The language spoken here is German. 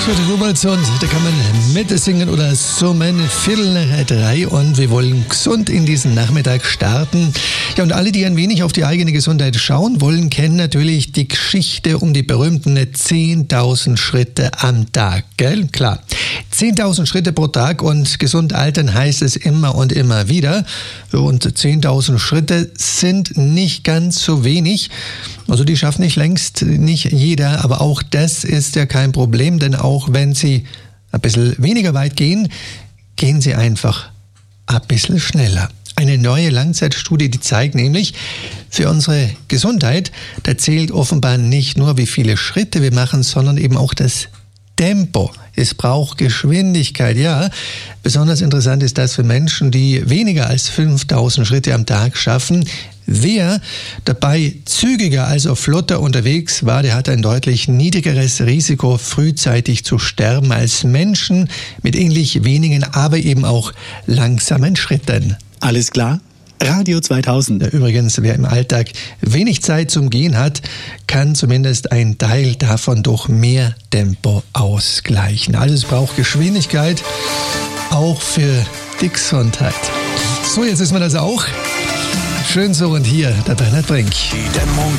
Rubalsund, da kann man mitsingen oder summen, 2:45 und wir wollen gesund in diesen Nachmittag starten. Ja, und alle, die ein wenig auf die eigene Gesundheit schauen wollen, kennen natürlich die Geschichte um die berühmten 10.000 Schritte am Tag, gell? Klar. 10.000 Schritte pro Tag und gesund altern heißt es immer und immer wieder. Und 10.000 Schritte sind nicht ganz so wenig. Also die schafft nicht jeder, aber auch das ist ja kein Problem, denn auch wenn Sie ein bisschen weniger weit gehen, gehen Sie einfach ein bisschen schneller. Eine neue Langzeitstudie, die zeigt nämlich, für unsere Gesundheit, da zählt offenbar nicht nur, wie viele Schritte wir machen, sondern eben auch das Tempo. Es braucht Geschwindigkeit, ja. Besonders interessant ist das für Menschen, die weniger als 5.000 Schritte am Tag schaffen. Wer dabei zügiger, also flotter unterwegs war, der hat ein deutlich niedrigeres Risiko, frühzeitig zu sterben, als Menschen mit ähnlich wenigen, aber eben auch langsamen Schritten. Alles klar? Radio 2000. Übrigens, wer im Alltag wenig Zeit zum Gehen hat, kann zumindest einen Teil davon durch mehr Tempo ausgleichen. Also es braucht Geschwindigkeit, auch für die Gesundheit. So, jetzt ist man das auch. Schön so und hier, der Bernhard Brink. Die Dämmung